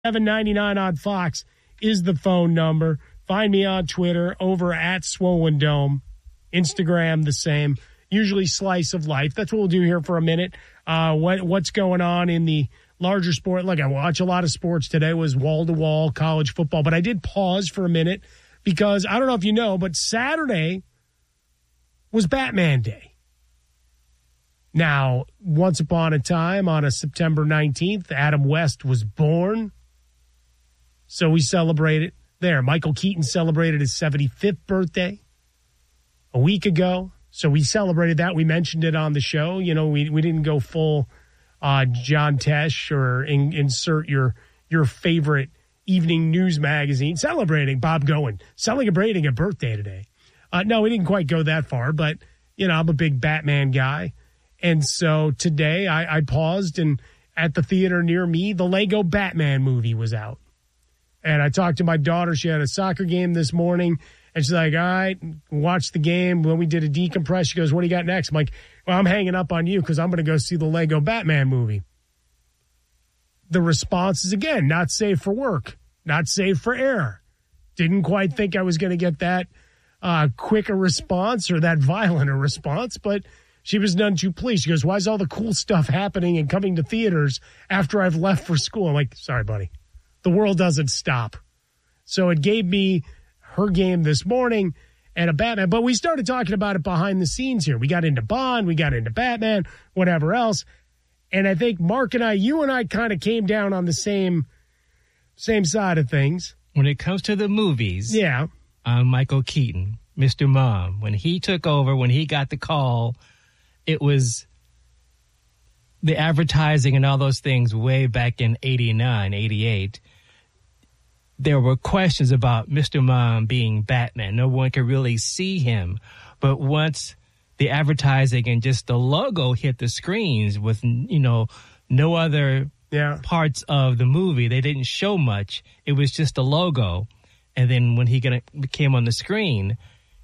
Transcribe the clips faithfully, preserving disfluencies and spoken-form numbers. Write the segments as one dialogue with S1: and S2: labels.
S1: seven ninety-nine on Fox is the phone number. Find me on Twitter over at Swollen Dome. Instagram, the same. Usually Slice of Life. That's what we'll do here for a minute. Uh, what What's going on in the larger sport? Look, I watch a lot of sports today. It was wall-to-wall college football. But I did pause for a minute because I don't know if you know, but Saturday was Batman Day. Now, once upon a time on a September nineteenth, Adam West was born. So we celebrated there. Michael Keaton celebrated his seventy-fifth birthday a week ago. So we celebrated that. We mentioned it on the show. You know, we, we didn't go full uh, John Tesh or in, insert your your favorite evening news magazine celebrating Bob Goen, celebrating a birthday today. Uh, no, we didn't quite go that far, but, you know, I'm a big Batman guy. And so today I, I paused, and at the theater near me, the Lego Batman movie was out. And I talked to my daughter. She had a soccer game this morning. And she's like, all right, watch the game. When we did a decompress, she goes, what do you got next? I'm like, well, I'm hanging up on you because I'm going to go see the Lego Batman movie. The response is, again, not safe for work, not safe for air. Didn't quite think I was going to get that uh, quick a response or that violent a response, but she was none too pleased. She goes, why is all the cool stuff happening and coming to theaters after I've left for school? I'm like, sorry, buddy. The world doesn't stop. So it gave me her game this morning and a Batman. But we started talking about it behind the scenes here. We got into Bond. We got into Batman, whatever else. And I think Mark and I, you and I kind of came down on the same same side of things.
S2: When it comes to the movies,
S1: yeah,
S2: I'm Michael Keaton, Mister Mom. When he took over, when he got the call, it was the advertising and all those things way back in eighty-nine, eighty-eight. There were questions about Mister Mom being Batman. No one could really see him. But once the advertising and just the logo hit the screens with, you know, no other
S1: yeah.
S2: parts of the movie, they didn't show much. It was just a logo. And then when he got, came on the screen,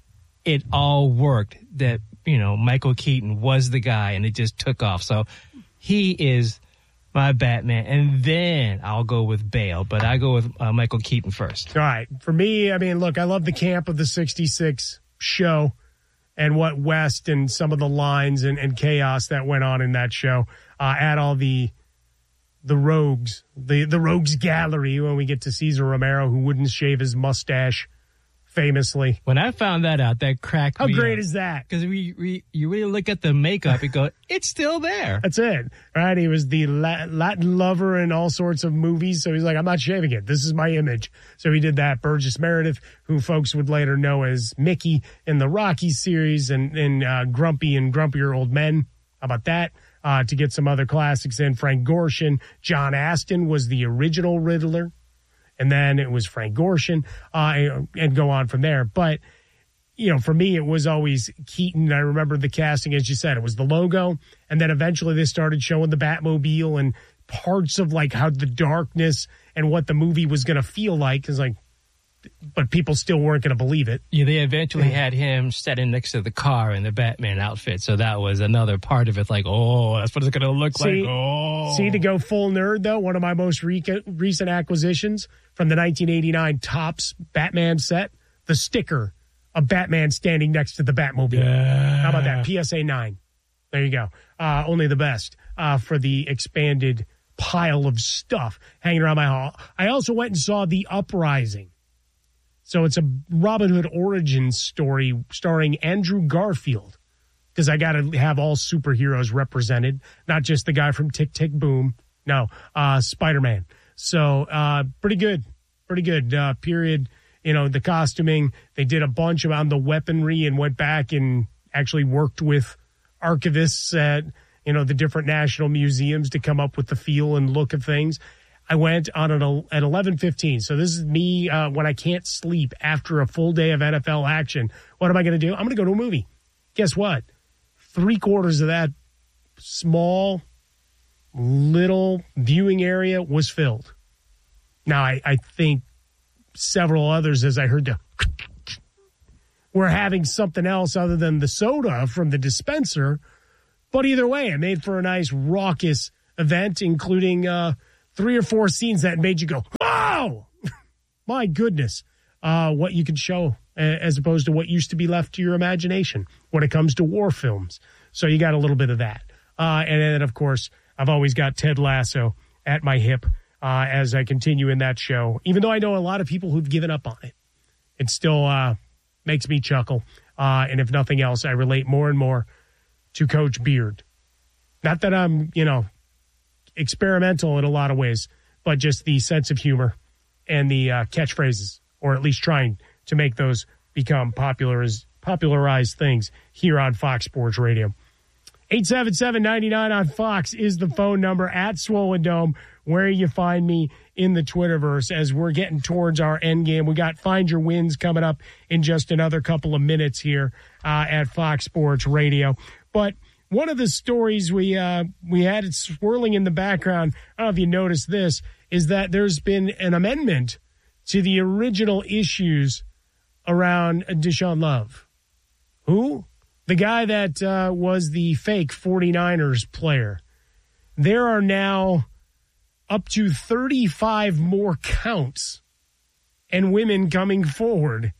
S2: it all worked that, you know, Michael Keaton was the guy, and it just took off. So he is my Batman, and then I'll go with Bale, but I go with uh, Michael Keaton first.
S1: All right. For me, I mean, look, I love the camp of the sixty-six show and what West and some of the lines and, and chaos that went on in that show. Uh, add all the the rogues, the, the rogues gallery when we get to Cesar Romero, who wouldn't shave his mustache famously.
S2: When I found that out, that cracked
S1: How
S2: me
S1: How great
S2: up.
S1: is that?
S2: Because we, we, you really look at the makeup and go, it's still there.
S1: That's it. Right? He was the Latin lover in all sorts of movies. So he's like, I'm not shaving it. This is my image. So he did that. Burgess Meredith, who folks would later know as Mickey in the Rocky series, and, and uh, Grumpy and Grumpier Old Men. How about that? Uh, to get some other classics in. Frank Gorshin. John Astin was the original Riddler. And then it was Frank Gorshin, uh, and go on from there. But, you know, for me, it was always Keaton. I remember the casting, as you said, it was the logo. And then eventually they started showing the Batmobile and parts of, like, how the darkness and what the movie was going to feel like. It's like, but people still weren't going to believe it.
S2: Yeah, they eventually had him standing next to the car in the Batman outfit. So that was another part of it. Like, oh, that's what it's going to look
S1: see,
S2: like. Oh.
S1: See, to go full nerd, though, one of my most re- recent acquisitions from the nineteen eighty-nine Topps Batman set, the sticker of Batman standing next to the Batmobile.
S2: Yeah.
S1: How about that? P S A nine. There you go. Uh, only the best uh, for the expanded pile of stuff hanging around my hall. I also went and saw The Uprising. So it's a Robin Hood origin story starring Andrew Garfield, because I got to have all superheroes represented, not just the guy from Tick, Tick, Boom. No, uh, Spider-Man. So uh, pretty good, pretty good uh, period. You know, the costuming, they did a bunch around the weaponry and went back and actually worked with archivists at, you know, the different national museums to come up with the feel and look of things. I went on an, at eleven fifteen. So this is me uh, when I can't sleep after a full day of N F L action. What am I going to do? I'm going to go to a movie. Guess what? Three quarters of that small, little viewing area was filled. Now, I, I think several others, as I heard the, were having something else other than the soda from the dispenser. But either way, it made for a nice raucous event, including uh, three or four scenes that made you go, oh, my goodness, uh, what you could show as opposed to what used to be left to your imagination when it comes to war films. So you got a little bit of that. Uh, and then, of course, I've always got Ted Lasso at my hip uh, as I continue in that show, even though I know a lot of people who've given up on it. It still uh, makes me chuckle. Uh, and if nothing else, I relate more and more to Coach Beard. Not that I'm, you know, experimental in a lot of ways, but just the sense of humor and the uh, catchphrases, or at least trying to make those become popular as popularized things here on Fox Sports Radio. eight seven seven, nine nine on Fox is the phone number. At Swollen Dome, where you find me in the Twitterverse as we're getting towards our end game. We got Find Your Wins coming up in just another couple of minutes here uh, at Fox Sports Radio. But one of the stories we uh, we had it swirling in the background, I don't know if you noticed this, is that there's been an amendment to the original issues around Deshaun Love. Who? The guy that uh, was the fake 49ers player. There are now up to thirty-five more counts and women coming forward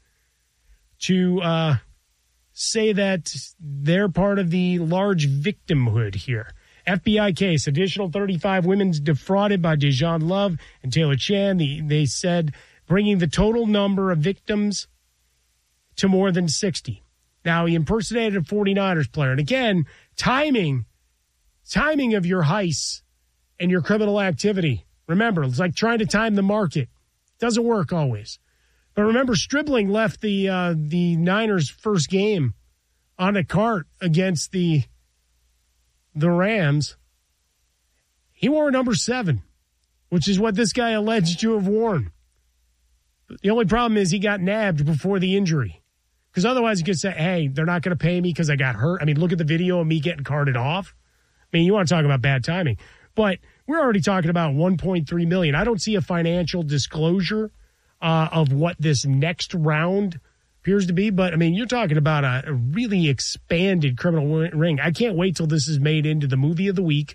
S1: to uh, say that they're part of the large victimhood here. F B I case, additional thirty-five women defrauded by Deshaun Love and Taylor Chan. The, they said bringing the total number of victims to more than sixty. Now, he impersonated a 49ers player. And again, timing, timing of your heists and your criminal activity. Remember, it's like trying to time the market. Doesn't work always. But remember, Stribling left the uh, the Niners' first game on a cart against the the Rams. He wore number seven, which is what this guy alleged to have worn. The only problem is he got nabbed before the injury. Because otherwise you could say, hey, they're not going to pay me because I got hurt. I mean, look at the video of me getting carted off. I mean, you want to talk about bad timing. But we're already talking about one point three million dollars. I don't see a financial disclosure uh, of what this next round appears to be. But, I mean, you're talking about a, a really expanded criminal ring. I can't wait till this is made into the movie of the week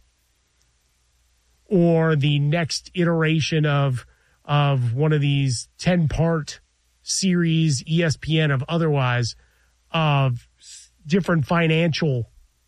S1: or the next iteration of of one of these ten-part series, E S P N of otherwise, of different financial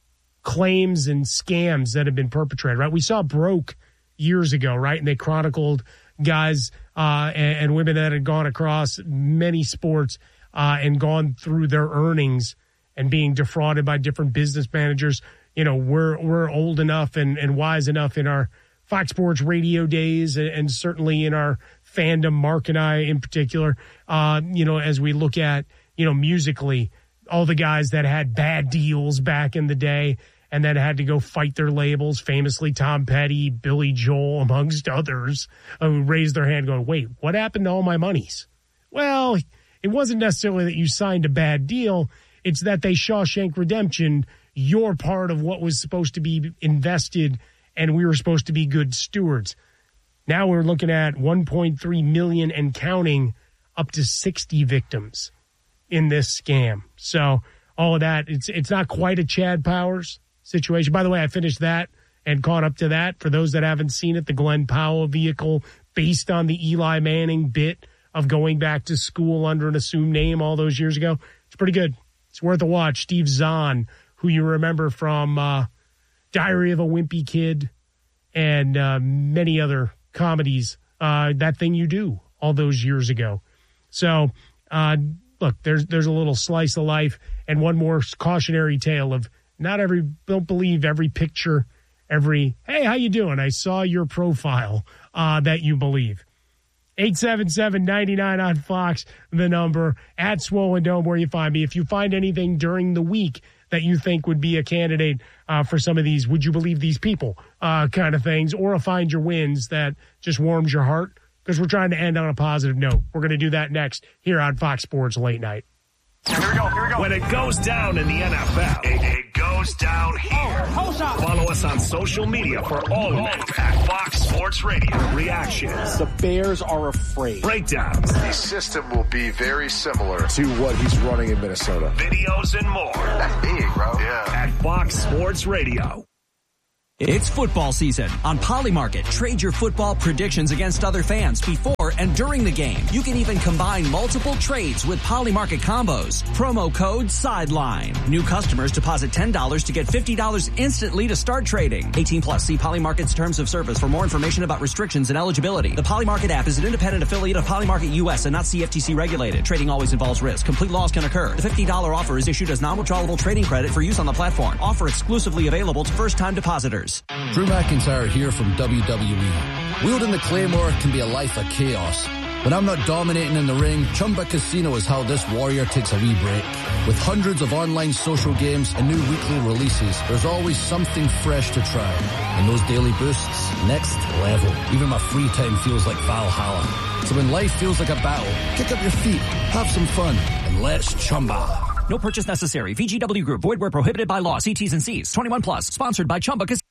S1: claims and scams that have been perpetrated, right? We saw Broke years ago, right? And they chronicled guys uh, and, and women that had gone across many sports uh, and gone through their earnings and being defrauded by different business managers. You know, we're we're old enough and, and wise enough in our Fox Sports Radio days and, and certainly in our fandom, Mark and I in particular, uh, you know, as we look at, you know, musically, all the guys that had bad deals back in the day and then had to go fight their labels, famously Tom Petty, Billy Joel, amongst others, uh, who raised their hand going, wait, what happened to all my monies? Well, it wasn't necessarily that you signed a bad deal. It's that they Shawshank Redemption, you're part of what was supposed to be invested and we were supposed to be good stewards. Now we're looking at one point three million and counting, up to sixty victims in this scam. So all of that, it's it's not quite a Chad Powers situation. By the way, I finished that and caught up to that. For those that haven't seen it, the Glenn Powell vehicle based on the Eli Manning bit of going back to school under an assumed name all those years ago. It's pretty good. It's worth a watch. Steve Zahn, who you remember from uh, Diary of a Wimpy Kid and uh, many other comedies, uh, That Thing You Do, all those years ago. So, uh, look, there's there's a little slice of life and one more cautionary tale of not every, don't believe every picture, every, hey, how you doing? I saw your profile uh, that you believe. eight seven seven, nine nine on Fox, the number, at Swollen Dome, where you find me. If you find anything during the week that you think would be a candidate uh, for some of these, would you believe these people uh, kind of things, or a Find Your Wins that just warms your heart, because we're trying to end on a positive note. We're going to do that next here on Fox Sports Late Night.
S3: Here we go, here we go. When it goes down in the N F L, it, it goes down here. Oh, follow us on social media for all of it at Fox Sports Radio. Reactions.
S4: The Bears are afraid.
S3: Breakdowns.
S5: The system will be very similar to what he's running in Minnesota.
S3: Videos and more.
S5: That's big, bro. Yeah.
S3: At Fox Sports Radio.
S4: It's football season. On Polymarket, trade your football predictions against other fans before and during the game. You can even combine multiple trades with Polymarket combos. Promo code SIDELINE. New customers deposit ten dollars to get fifty dollars instantly to start trading. eighteen plus. See Polymarket's terms of service for more information about restrictions and eligibility. The Polymarket app is an independent affiliate of Polymarket U S and not C F T C regulated. Trading always involves risk. Complete loss can occur. The fifty dollars offer is issued as non-withdrawable trading credit for use on the platform. Offer exclusively available to first-time depositors.
S6: Drew McIntyre here from W W E. Wielding the Claymore can be a life of chaos. When I'm not dominating in the ring, Chumba Casino is how this warrior takes a wee break. With hundreds of online social games and new weekly releases, there's always something fresh to try. And those daily boosts, next level. Even my free time feels like Valhalla. So when life feels like a battle, kick up your feet, have some fun, and let's Chumba.
S4: No purchase necessary. V G W Group. Void where prohibited by law. See T's and C's. twenty-one plus. Sponsored by Chumba Casino.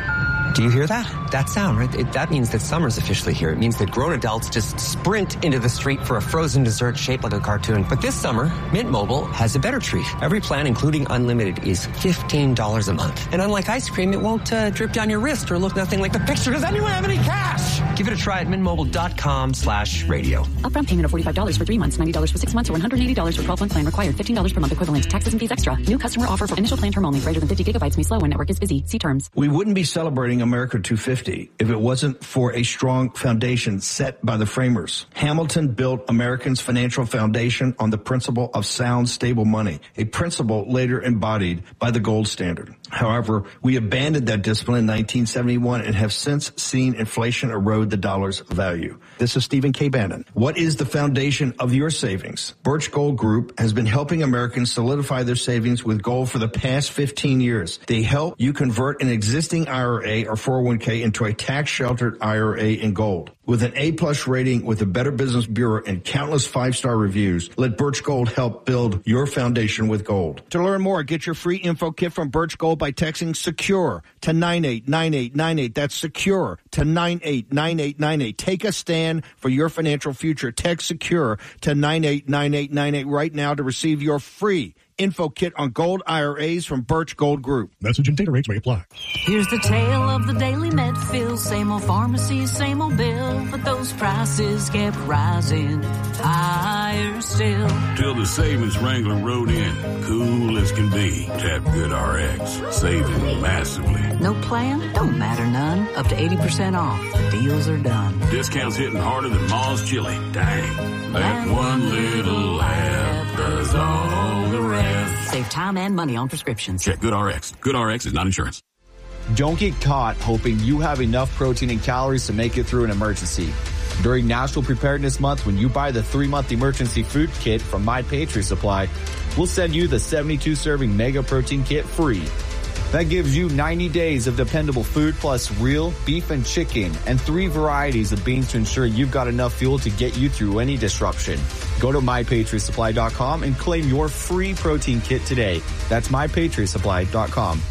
S7: Do you hear that? That sound, right? It, that means that summer's officially here. It means that grown adults just sprint into the street for a frozen dessert shaped like a cartoon. But this summer, Mint Mobile has a better treat. Every plan, including unlimited, is fifteen dollars a month. And unlike ice cream, it won't uh, drip down your wrist or look nothing like the picture. Does anyone have any cash? Give it a try at mintmobile.com slash radio.
S8: Upfront payment of forty-five dollars for three months, ninety dollars for six months, or one hundred eighty dollars for twelve-month plan required. fifteen dollars per month equivalent. Taxes and fees extra. New customer offer for initial plan term only. Greater than fifty gigabytes may slow when network is busy. See terms.
S9: We wouldn't be celebrating America two fifty if it wasn't for a strong foundation set by the framers. Hamilton built Americans' financial foundation on the principle of sound, stable money, a principle later embodied by the gold standard. However, we abandoned that discipline in nineteen seventy-one and have since seen inflation erode the dollar's value. This is Stephen K. Bannon. What is the foundation of your savings? Birch Gold Group has been helping Americans solidify their savings with gold for the past fifteen years. They help you convert an existing I R A or four oh one k into a tax-sheltered I R A in gold. With an A-plus rating with the Better Business Bureau and countless five-star reviews, let Birch Gold help build your foundation with gold. To learn more, get your free info kit from Birch Gold by texting SECURE to nine eight nine eight nine eight. That's SECURE to nine eight nine eight nine eight. Take a stand for your financial future. Text SECURE to nine eight nine eight nine eight right now to receive your free info kit on gold I R As from Birch Gold Group.
S10: Message and data rates may apply.
S11: Here's the tale of the daily med fill. Same old pharmacy, same old bill, but those prices kept rising higher still.
S12: Till the savings wrangler rode in, cool as can be. Tap Good R X, saving massively.
S11: No plan? Don't matter none. Up to eighty percent off. The deals are done.
S12: Discounts hitting harder than Ma's chili. Dang. That one little laugh does all the rest.
S11: Save time and money on prescriptions.
S12: Check Good R X. Good R X is not insurance.
S13: Don't get caught hoping you have enough protein and calories to make it through an emergency. During National Preparedness Month, when you buy the three-month emergency food kit from My Patriot Supply, we'll send you the seventy-two serving Mega Protein Kit free. That gives you ninety days of dependable food plus real beef and chicken and three varieties of beans to ensure you've got enough fuel to get you through any disruption. Go to my patriot supply dot com and claim your free protein kit today. That's my patriot supply dot com.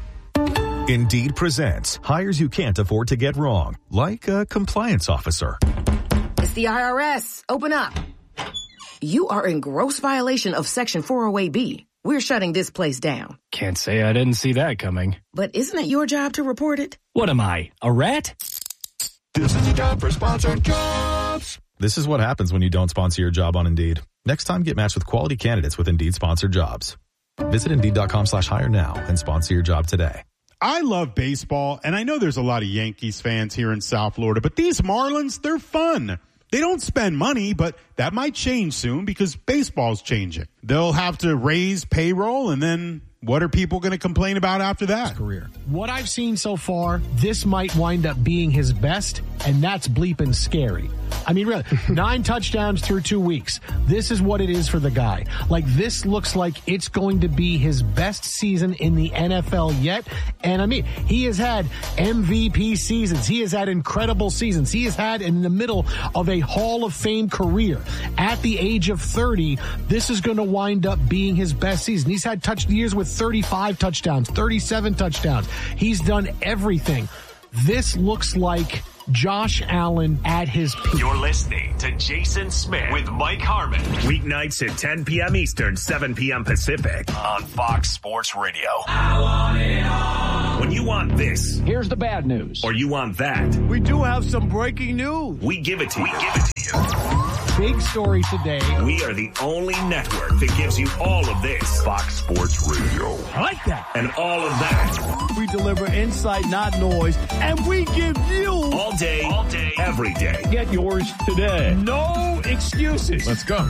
S14: Indeed presents hires you can't afford to get wrong, like a compliance officer.
S15: It's the I R S. Open up. You are in gross violation of Section four oh eight B. We're shutting this place down.
S2: Can't say I didn't see that coming.
S15: But isn't it your job to report it?
S2: What am I, a rat?
S14: This is a job for sponsored jobs. This is what happens when you don't sponsor your job on Indeed. Next time, get matched with quality candidates with Indeed sponsored jobs. Visit Indeed.com slash hire now and sponsor your job today.
S16: I love baseball, and I know there's a lot of Yankees fans here in South Florida, but these Marlins, they're fun. They don't spend money, but that might change soon because baseball's changing. They'll have to raise payroll, and then what are people going to complain about after that?
S1: Career. What I've seen so far, this might wind up being his best, and that's bleeping scary. I mean, really, nine touchdowns through two weeks. This is what it is for the guy. Like, this looks like it's going to be his best season in the N F L yet. And I mean, he has had M V P seasons. He has had incredible seasons. He has had in the middle of a Hall of Fame career. At the age of thirty, this is going to wind up being his best season. He's had touch years with thirty-five touchdowns, thirty-seven touchdowns. He's done everything. This looks like
S10: Josh Allen at his peak.
S3: You're listening to Jason Smith with Mike Harmon. Weeknights at ten p.m. Eastern, seven p.m. Pacific on Fox Sports Radio. I want it all. When you want this.
S10: Here's the bad news.
S3: Or you want that.
S10: We do have some breaking news.
S3: We give it to you. We give it to you.
S10: Big story today.
S3: We are the only network that gives you all of this. Fox Sports Radio.
S10: I like that.
S3: And all of that.
S10: We deliver insight, not noise. And we give you.
S3: All day, all day, every day.
S10: Get yours today. No excuses.
S3: Let's go.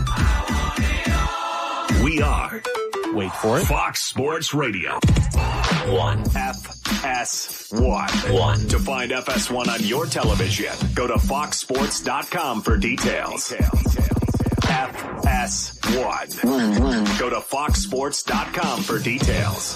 S3: We are.
S10: Wait for it.
S3: Fox Sports Radio. One. F S one. One. To find F S one on your television, go to fox sports dot com for details. F S one. One, one. Go to fox sports dot com for details.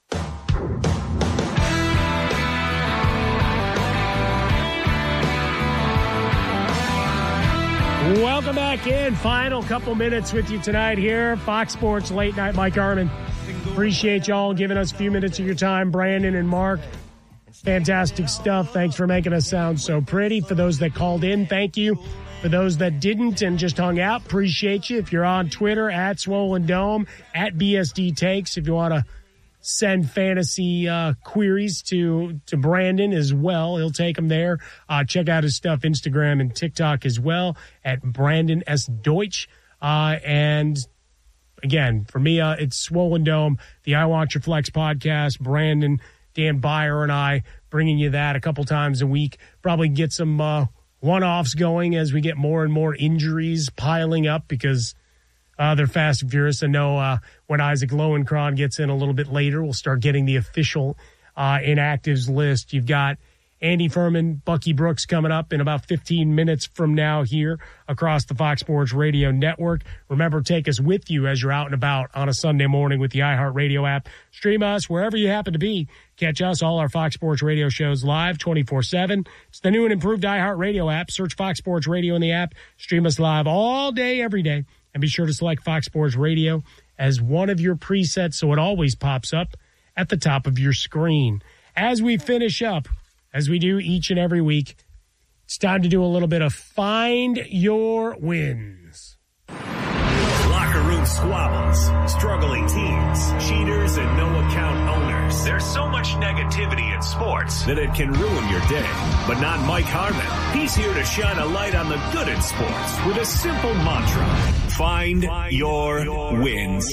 S1: Welcome back in. Final couple minutes with you tonight here. Fox Sports Late Night. Mike Harmon. Appreciate y'all giving us a few minutes of your time. Brandon and Mark. Fantastic stuff. Thanks for making us sound so pretty. For those that called in, thank you. For those that didn't and just hung out, appreciate you. If you're on Twitter, at Swollen Dome, at B S D Takes, if you want to send fantasy uh, queries to, to Brandon as well, he'll take them there. Uh, check out his stuff, Instagram and TikTok as well, at Brandon S. Deutsch. Uh, and again, for me, uh, it's Swollen Dome, the I Want Your Flex podcast. Brandon, Dan Byer, and I bringing you that a couple times a week. Probably get some uh, one-offs going as we get more and more injuries piling up because uh, they're fast and furious. I know uh, when Isaac Lowenkron gets in a little bit later, we'll start getting the official uh, inactives list. You've got Andy Furman, Bucky Brooks coming up in about fifteen minutes from now here across the Fox Sports Radio network. Remember, take us with you as you're out and about on a Sunday morning with the iHeartRadio app. Stream us wherever you happen to be. Catch us, all our Fox Sports Radio shows live twenty-four seven. It's the new and improved iHeartRadio app. Search Fox Sports Radio in the app. Stream us live all day, every day. And be sure to select Fox Sports Radio as one of your presets so it always pops up at the top of your screen. As we finish up, as we do each and every week, it's time to do a little bit of Find Your Wins.
S3: Locker room squabbles, struggling teams, cheaters, and no-account owners. There's so much negativity in sports that it can ruin your day. But not Mike Harmon. He's here to shine a light on the good in sports with a simple mantra. Find, Find your, your wins.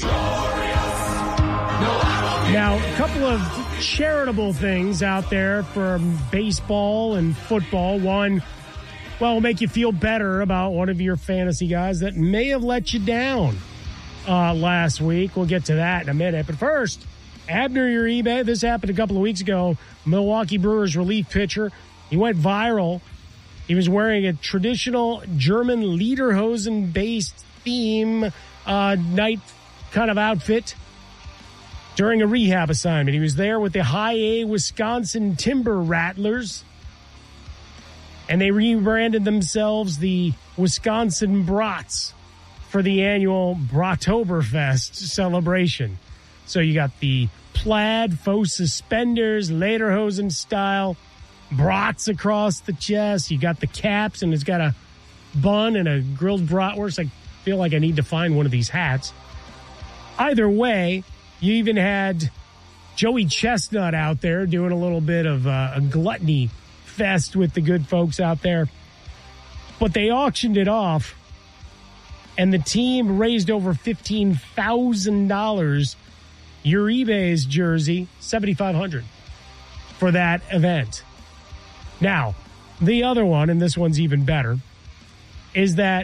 S1: Now, a couple of charitable things out there for baseball and football. One, well, will make you feel better about one of your fantasy guys that may have let you down uh, last week. We'll get to that in a minute. But first, Abner Uribe. This happened a couple of weeks ago. Milwaukee Brewers relief pitcher. He went viral. He was wearing a traditional German lederhosen-based theme uh, night kind of outfit during a rehab assignment. He was there with the High A Wisconsin Timber Rattlers, and they rebranded themselves the Wisconsin Brats for the annual Bratoberfest celebration. So you got the plaid, faux suspenders, lederhosen style, brats across the chest. You got the caps, and it's got a bun and a grilled bratwurst. I feel like I need to find one of these hats. Either way, you even had Joey Chestnut out there doing a little bit of uh, a gluttony fest with the good folks out there. But they auctioned it off, and the team raised over fifteen thousand dollars. Uribe's jersey, seven thousand five hundred dollars for that event. Now, the other one, and this one's even better, is that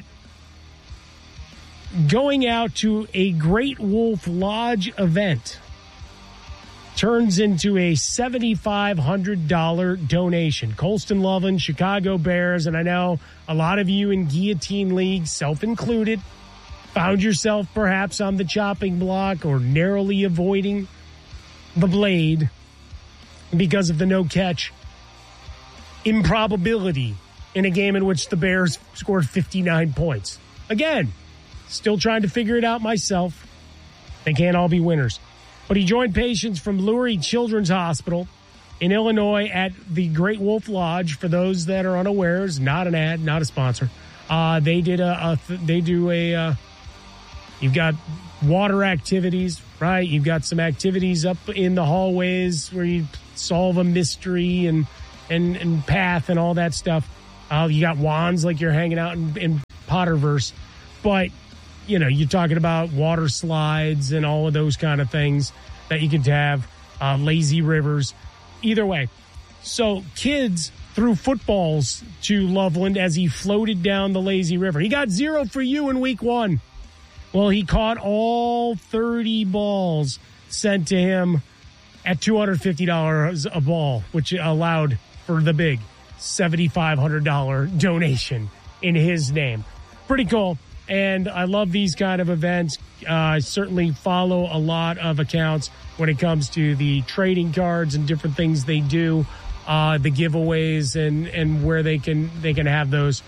S1: going out to a Great Wolf Lodge event turns into a seven thousand five hundred dollars donation. Colston Loveland, Chicago Bears, and I know a lot of you in Guillotine League, self-included, found yourself perhaps on the chopping block or narrowly avoiding the blade because of the no-catch improbability in a game in which the Bears scored fifty-nine points. Again, still trying to figure it out myself. They can't all be winners. But he joined patients from Lurie Children's Hospital in Illinois at the Great Wolf Lodge. For those that are unaware, it's not an ad, not a sponsor. Uh, they did a, a they do a. Uh, you've got water activities, right? You've got some activities up in the hallways where you solve a mystery and and, and path and all that stuff. Uh, you got wands like you're hanging out in, in Potterverse, but you know you're talking about water slides and all of those kind of things that you could have. Uh, lazy rivers, either way. So kids threw footballs to Loveland as he floated down the lazy river. He got zero for you in week one. Well, he caught all thirty balls sent to him at two hundred fifty dollars a ball, which allowed for the big seven thousand five hundred dollars donation in his name. Pretty cool. And I love these kind of events. Uh, I certainly follow a lot of accounts when it comes to the trading cards and different things they do, uh, the giveaways and, and where they can they can have those.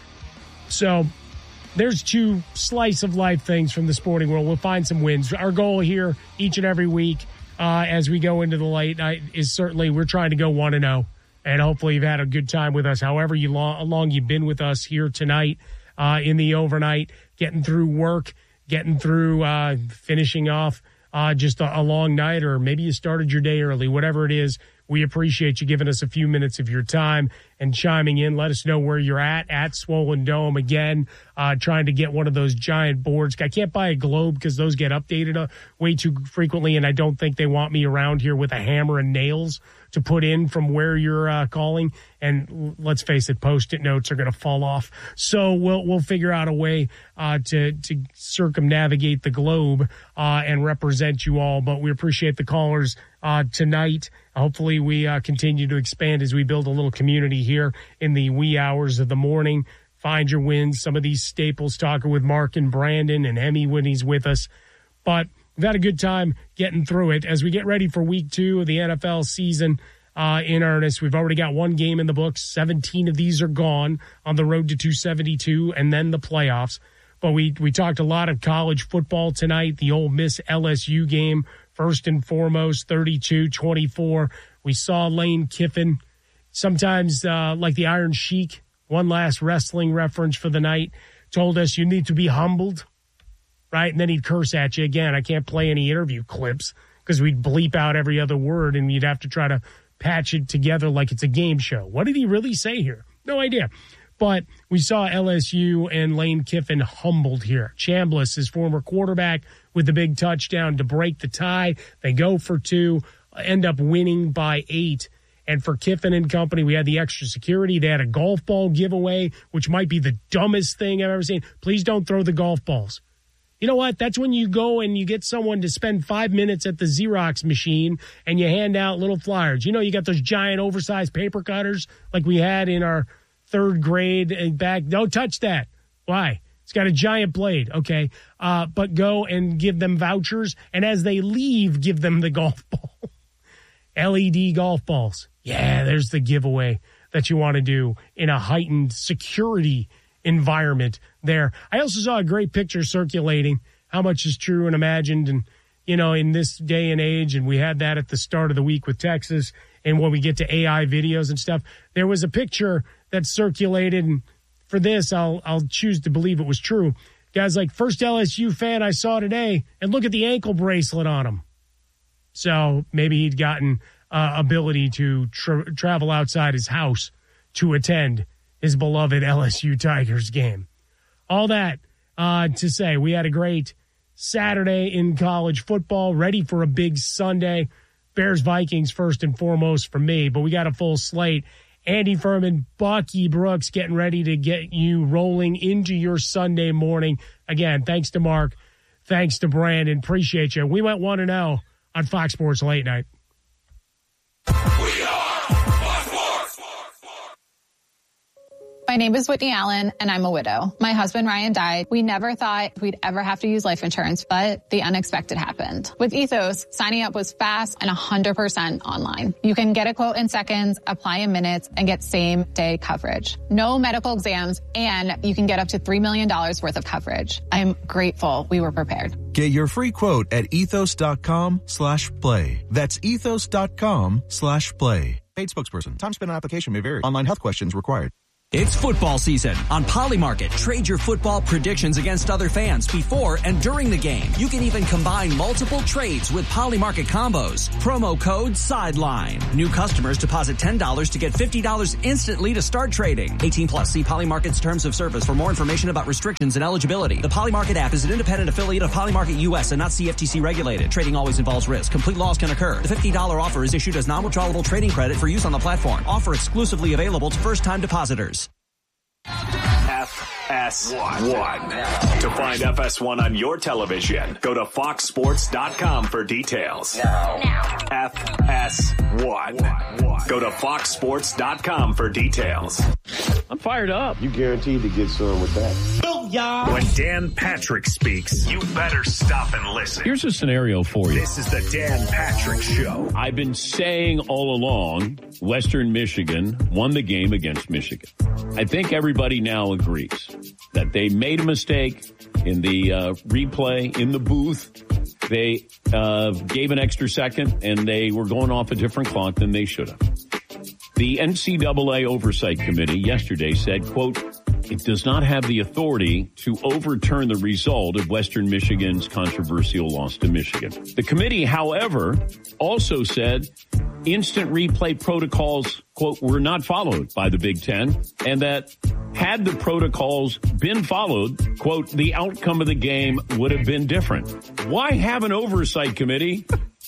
S1: So there's two slice of life things from the sporting world. We'll find some wins. Our goal here each and every week uh, as we go into the late night is certainly we're trying to go one and oh. And hopefully you've had a good time with us, however you long, long you've been with us here tonight uh, in the overnight, getting through work, getting through uh, finishing off uh, just a, a long night, or maybe you started your day early, whatever it is. We appreciate you giving us a few minutes of your time and chiming in. Let us know where you're at, at Swollen Dome. Again, uh, trying to get one of those giant boards. I can't buy a globe because those get updated uh, way too frequently, and I don't think they want me around here with a hammer and nails to put in from where you're uh, calling. And let's face it, Post-it notes are going to fall off. So we'll we'll figure out a way uh, to, to circumnavigate the globe uh, and represent you all. But we appreciate the callers uh, tonight. Hopefully we uh, continue to expand as we build a little community here in the wee hours of the morning. Find your wins. Some of these staples, talking with Mark and Brandon and Emmy when he's with us. But we've had a good time getting through it as we get ready for week two of the N F L season uh, in earnest. We've already got one game in the books. seventeen of these are gone on the road to two seventy-two and then the playoffs. But we, we talked a lot of college football tonight, the Ole Miss L S U game. First and foremost, thirty-two twenty-four. We saw Lane Kiffin, sometimes uh, like the Iron Sheik, one last wrestling reference for the night, told us you need to be humbled, right? And then he'd curse at you again. I can't play any interview clips because we'd bleep out every other word and you'd have to try to patch it together like it's a game show. What did he really say here? No idea. But we saw L S U and Lane Kiffin humbled here. Chambliss, his former quarterback, with the big touchdown to break the tie. They go for two, end up winning by eight. And for Kiffin and company, we had the extra security. They had a golf ball giveaway, which might be the dumbest thing I've ever seen. Please don't throw the golf balls. You know what? That's when you go and you get someone to spend five minutes at the Xerox machine and you hand out little flyers. You know, you got those giant oversized paper cutters like we had in our third grade and back. Don't touch that. Why? It's got a giant blade. Okay. Uh, but go and give them vouchers. And as they leave, give them the golf ball. L E D golf balls. Yeah, there's the giveaway that you want to do in a heightened security environment there. I also saw a great picture circulating, how much is true and imagined. And, you know, in this day and age, and we had that at the start of the week with Texas. And when we get to A I videos and stuff, there was a picture that circulated. And for this, I'll I'll choose to believe it was true. Guys like, first L S U fan I saw today, and look at the ankle bracelet on him. So maybe he'd gotten uh, ability to tra- travel outside his house to attend his beloved L S U Tigers game. All that uh, to say, we had a great Saturday in college football, ready for a big Sunday. Bears-Vikings first and foremost for me, but we got a full slate. Andy Furman, Bucky Brooks getting ready to get you rolling into your Sunday morning. Again, thanks to Mark. Thanks to Brandon. Appreciate you. We went one and oh on Fox Sports Late Night.
S17: My name is Whitney Allen, and I'm a widow. My husband, Ryan, died. We never thought we'd ever have to use life insurance, but the unexpected happened. With Ethos, signing up was fast and one hundred percent online. You can get a quote in seconds, apply in minutes, and get same-day coverage. No medical exams, and you can get up to three million dollars worth of coverage. I'm grateful we were prepared.
S18: Get your free quote at ethos.com slash play. That's ethos.com slash play. Paid spokesperson. Time spent on application may vary. Online health questions required.
S4: It's football season. On Polymarket, trade your football predictions against other fans before and during the game. You can even combine multiple trades with Polymarket combos. Promo code SIDELINE. New customers deposit ten dollars to get fifty dollars instantly to start trading. eighteen plus. See Polymarket's terms of service for more information about restrictions and eligibility. The Polymarket app is an independent affiliate of Polymarket U S and not C F T C regulated. Trading always involves risk. Complete loss can occur. The fifty dollars offer is issued as non-withdrawable trading credit for use on the platform. Offer exclusively available to first-time depositors.
S3: F S one. To find F S one on your television, go to fox sports dot com for details. Now. F S one. Go to fox sports dot com for details.
S19: I'm fired up.
S20: You guaranteed to get some with that.
S3: Booyah! When Dan Patrick speaks, you better stop and listen.
S19: Here's a scenario for you.
S3: This is the Dan Patrick Show.
S19: I've been saying all along, Western Michigan won the game against Michigan. I think everybody now agrees that they made a mistake in the uh, replay in the booth. They uh, gave an extra second, and they were going off a different clock than they should have. The N C double A Oversight Committee yesterday said, quote, it does not have the authority to overturn the result of Western Michigan's controversial loss to Michigan. The committee, however, also said instant replay protocols, quote, were not followed by the Big Ten, and that had the protocols been followed, quote, the outcome of the game would have been different. Why have an oversight committee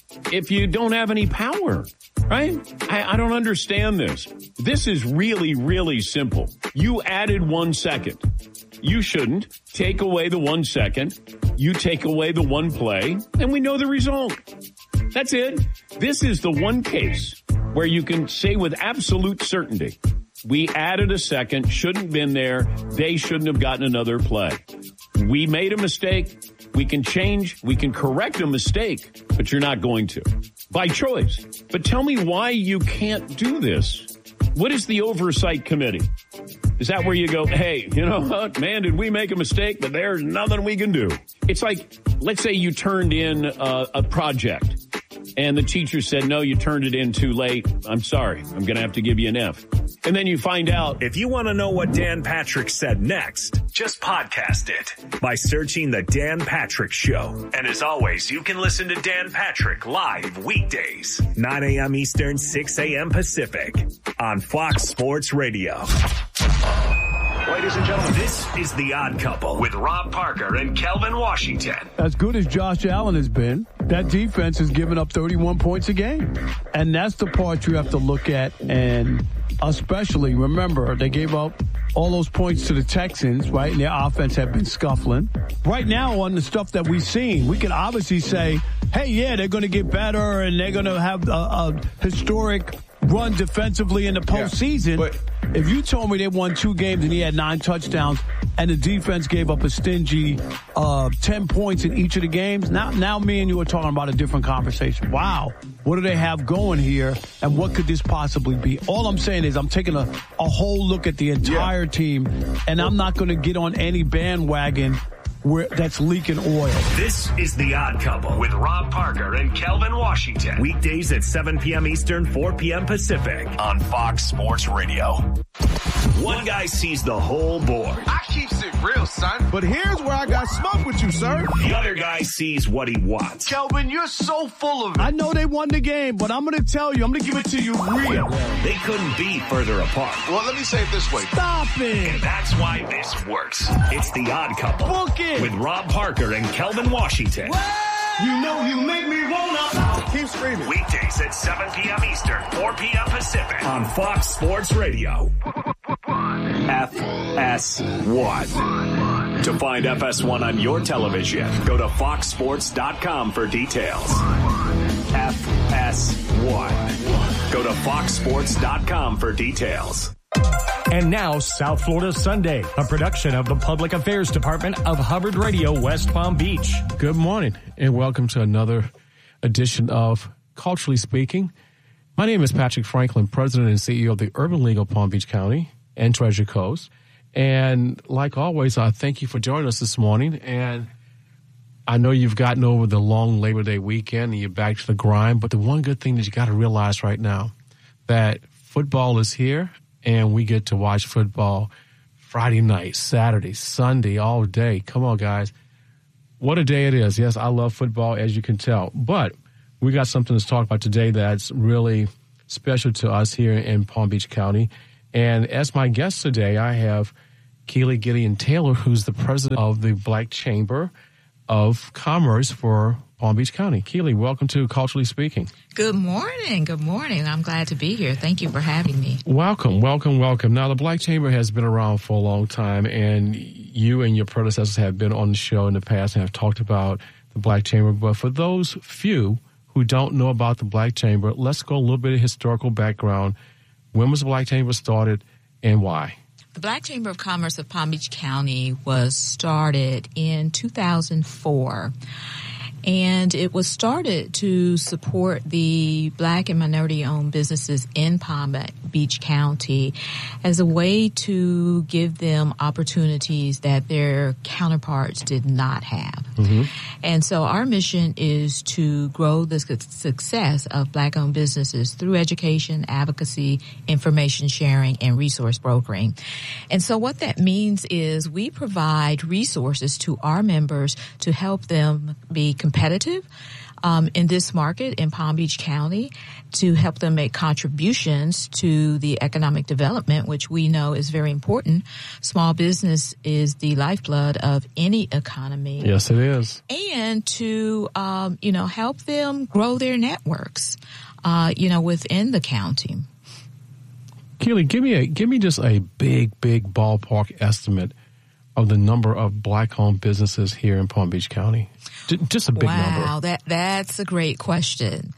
S19: if you don't have any power? Right? I, I don't understand this. This is really, really simple. You added one second. You shouldn't. Take away the one second. You take away the one play, and we know the result. That's it. This is the one case where you can say with absolute certainty, we added a second, shouldn't have been there. They shouldn't have gotten another play. We made a mistake. We can change. We can correct a mistake, but you're not going to. By choice. But tell me why you can't do this. What is the oversight committee? Is that where you go, hey, you know what, man, did we make a mistake? But there's nothing we can do. It's like, let's say you turned in a, a project and the teacher said, no, you turned it in too late. I'm sorry. I'm going to have to give you an F. And then you find out.
S3: If you want to know what Dan Patrick said next, just podcast it by searching The Dan Patrick Show. And as always, you can listen to Dan Patrick live weekdays, nine a.m. Eastern, six a.m. Pacific on Fox Sports Radio. Ladies and gentlemen, this is The Odd Couple with Rob Parker and Kelvin Washington.
S10: As good as Josh Allen has been, that defense has given up thirty-one points a game. And that's the part you have to look at. And especially, remember, they gave up all those points to the Texans, right? And their offense had been scuffling. Right now, on the stuff that we've seen, we can obviously say, hey, yeah, they're going to get better and they're going to have a, a historic run defensively in the postseason. Yeah, but if you told me they won two games and he had nine touchdowns and the defense gave up a stingy uh, ten points in each of the games, now, now me and you are talking about a different conversation. Wow. What do they have going here, and what could this possibly be? All I'm saying is I'm taking a, a whole look at the entire yeah. team, and I'm not going to get on any bandwagon where that's leaking oil.
S3: This is The Odd Couple with Rob Parker and Kelvin Washington. Weekdays at seven p.m. Eastern, four p.m. Pacific on Fox Sports Radio. One guy sees the whole board.
S21: I keeps it real, son. But here's where I got smoke with you, sir.
S3: The other guy sees what he wants.
S21: Kelvin, you're so full of it.
S10: I know they won the game, but I'm going to tell you, I'm going to give it to you real.
S3: They couldn't be further apart.
S21: Well, let me say it this way.
S10: Stop it.
S3: And that's why this works. It's The Odd Couple.
S10: Book it.
S3: With Rob Parker and Kelvin Washington.
S21: What? You know you make me wanna. Keep screaming.
S3: Weekdays at seven p.m. Eastern, four p.m. Pacific on Fox Sports Radio. F S one. To find F S one on your television, go to fox sports dot com for details. F S one. Go to fox sports dot com for details.
S22: And now, South Florida Sunday, a production of the Public Affairs Department of Hubbard Radio, West Palm Beach.
S23: Good morning, and welcome to another edition of Culturally Speaking. My name is Patrick Franklin, President and C E O of the Urban League of Palm Beach County and Treasure Coast. And like always, I thank you for joining us this morning. And I know you've gotten over the long Labor Day weekend and you're back to the grind, but the one good thing that you got to realize right now, that football is here and we get to watch football Friday night, Saturday, Sunday, all day. Come on, guys. What a day it is. Yes, I love football, as you can tell. But we got something to talk about today that's really special to us here in Palm Beach County. And as my guest today, I have Keely Gideon Taylor, who's the president of the Black Chamber of Commerce for Palm Beach County. Keely, welcome to Culturally Speaking.
S5: Good morning. Good morning. I'm glad to be here. Thank you for having me.
S23: Welcome, welcome, welcome. Now, the Black Chamber has been around for a long time, and you and your predecessors have been on the show in the past and have talked about the Black Chamber. But for those few who don't know about the Black Chamber, let's go a little bit of historical background. When was the Black Chamber started and why?
S5: The Black Chamber of Commerce of Palm Beach County was started in two thousand four. And it was started to support the Black and minority-owned businesses in Palm Beach County as a way to give them opportunities that their counterparts did not have. Mm-hmm. And so our mission is to grow the success of Black-owned businesses through education, advocacy, information sharing, and resource brokering. And so what that means is we provide resources to our members to help them be competitive um, in this market in Palm Beach County, to help them make contributions to the economic development, which we know is very important. Small business is the lifeblood of any economy.
S23: Yes, it is.
S5: And to, um, you know, help them grow their networks, uh, you know, within the county.
S23: Keely, give me a give me just a big, big ballpark estimate of the number of Black-owned businesses here in Palm Beach County. J- just a big
S5: wow,
S23: number.
S5: Wow, that that's a great question.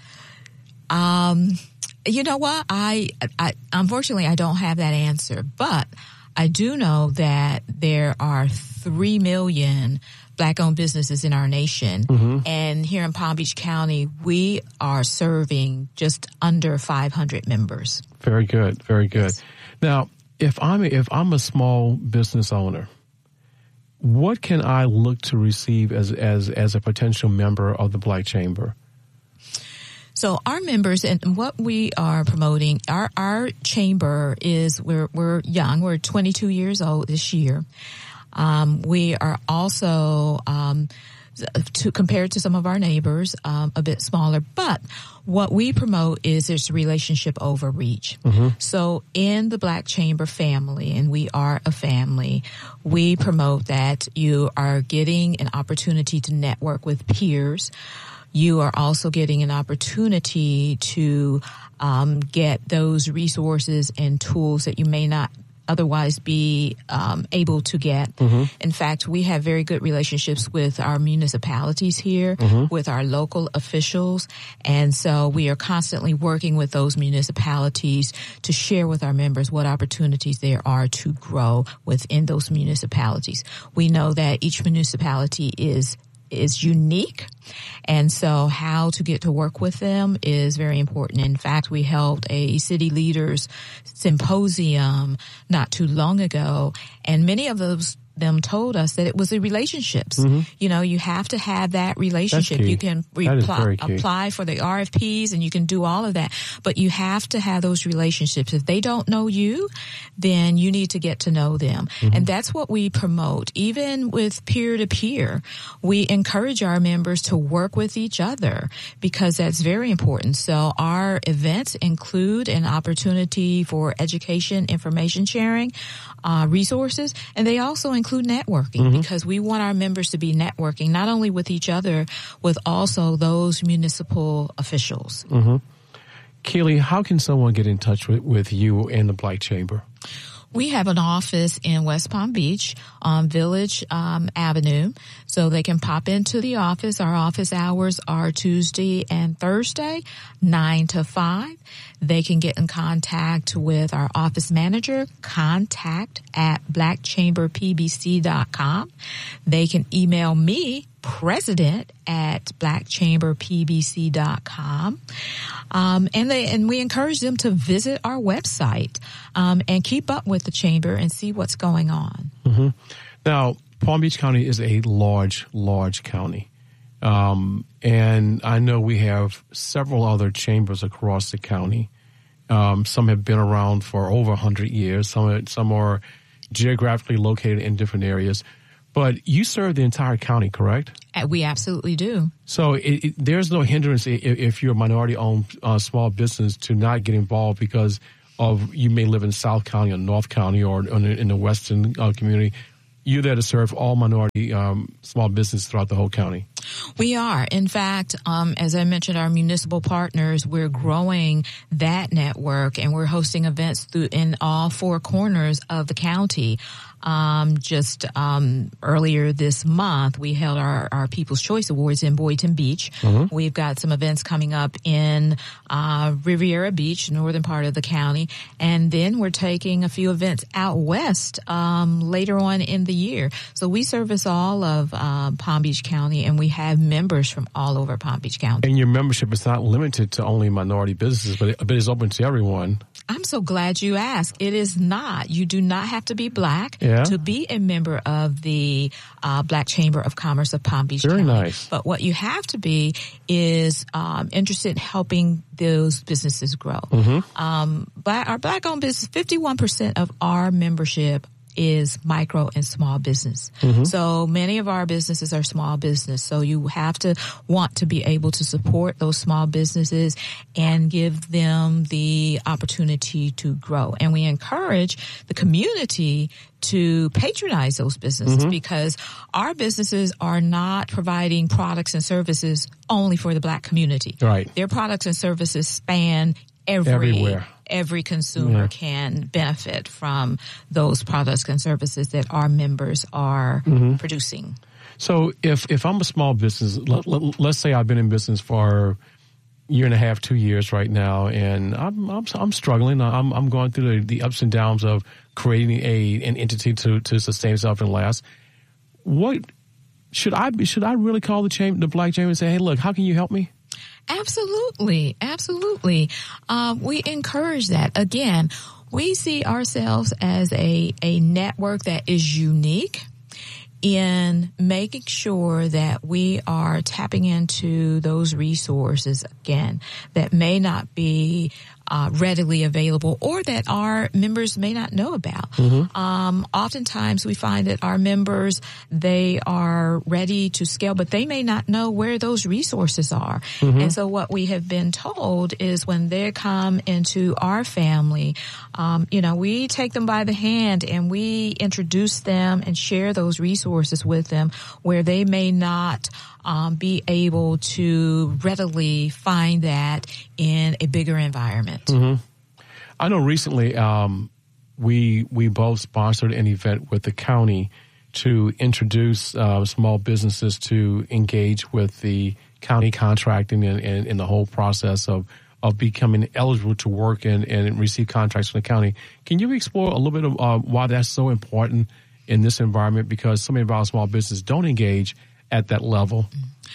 S5: Um, you know what? I, I unfortunately I don't have that answer, but I do know that there are three million Black-owned businesses in our nation, mm-hmm. and here in Palm Beach County, we are serving just under five hundred members.
S23: Very good, very good. Yes. Now, if I'm if I'm a small business owner, what can I look to receive as as as a potential member of the Black Chamber?
S5: So our members and what we are promoting, our our chamber is we're we're young. We're twenty-two years old this year. Um, we are also, um, to compared to some of our neighbors, um, a bit smaller. But what we promote is this relationship overreach. Mm-hmm. So in the Black Chamber family, and we are a family, we promote that you are getting an opportunity to network with peers. You are also getting an opportunity to um, get those resources and tools that you may not otherwise be um, able to get. Mm-hmm. In fact, we have very good relationships with our municipalities here, mm-hmm. with our local officials. And so we are constantly working with those municipalities to share with our members what opportunities there are to grow within those municipalities. We know that each municipality is is unique. And so how to get to work with them is very important. In fact, we held a city leaders symposium not too long ago, and many of those them told us that it was the relationships. Mm-hmm. You know, you have to have that relationship. You can reply, apply for the R F Ps and you can do all of that, but you have to have those relationships. If they don't know you, then you need to get to know them. Mm-hmm. And that's what we promote. Even with peer to peer, we encourage our members to work with each other because that's very important. So our events include an opportunity for education, information sharing, uh, resources, and they also include networking mm-hmm. because we want our members to be networking not only with each other, with also those municipal officials.
S23: Mm-hmm. Keely, how can someone get in touch with, with you and the Black Chamber?
S5: We have an office in West Palm Beach on Village um, Avenue, so they can pop into the office. Our office hours are Tuesday and Thursday, nine to five. They can get in contact with our office manager, contact at black chamber p b c dot com. They can email me, president at black chamber p b c dot com. Um, and they, and we encourage them to visit our website, um, and keep up with the chamber and see what's going on.
S23: Mm-hmm. Now, Palm Beach County is a large, large county. Um, and I know we have several other chambers across the county. Um, some have been around for over one hundred years. Some are, some are geographically located in different areas. But you serve the entire county, correct?
S5: Uh, We absolutely do.
S23: So it, it, there's no hindrance if, if you're a minority-owned uh, small business to not get involved because of you may live in South County or North County or in, in the Western uh, community. You're there to serve all minority um, small businesses throughout the whole county.
S5: We are. In fact, um, as I mentioned, our municipal partners, we're growing that network and we're hosting events through in all four corners of the county. Um, just um, earlier this month, we held our, our People's Choice Awards in Boynton Beach. Mm-hmm. We've got some events coming up in uh, Riviera Beach, northern part of the county. And then we're taking a few events out west um, later on in the year. So we service all of uh, Palm Beach County, and we have members from all over Palm Beach County.
S23: And your membership is not limited to only minority businesses, but it, but it's open to everyone.
S5: I'm so glad you asked. It is not. You do not have to be black
S23: yeah.
S5: to be a member of the uh, Black Chamber of Commerce of Palm Beach
S23: Very
S5: County.
S23: nice.
S5: But what you have to be is um, interested in helping those businesses grow.
S23: Mm-hmm.
S5: Um, black, our black-owned business, fifty-one percent of our membership is micro and small business.
S6: Mm-hmm.
S5: So many of our businesses are small business. So you have to want to be able to support those small businesses and give them the opportunity to grow. And we encourage the community to patronize those businesses
S6: Mm-hmm.
S5: because our businesses are not providing products and services only for the black community.
S23: Right.
S5: Their products and services span every
S23: Everywhere.
S5: Every consumer
S23: Yeah.
S5: can benefit from those products and services that our members are
S23: Mhm.
S5: producing.
S23: So if, if I'm a small business, let, let, let's say I've been in business for a year and a half, two years right now, and I'm I'm, I'm struggling. I'm I'm going through the, the ups and downs of creating a an entity to, to sustain itself and last. What should I be, should I really call the chamber, the Black Chamber, and say, hey, look, how can you help me?
S5: Absolutely. Absolutely. Um, we encourage that. Again, we see ourselves as a, a network that is unique in making sure that we are tapping into those resources, again, that may not be uh, readily available or that our members may not know about.
S6: Mm-hmm.
S5: Um, oftentimes we find that our members, they are ready to scale, but they may not know where those resources are.
S6: Mm-hmm.
S5: And so what we have been told is when they come into our family, um, you know, we take them by the hand and we introduce them and share those resources with them where they may not um, be able to readily find that in a bigger environment.
S23: Mm-hmm. I know recently um, we we both sponsored an event with the county to introduce uh, small businesses to engage with the county contracting and, and, and the whole process of of becoming eligible to work and, and receive contracts from the county. Can you explore a little bit of uh, why that's so important in this environment? Because so many of our small businesses don't engage at that level.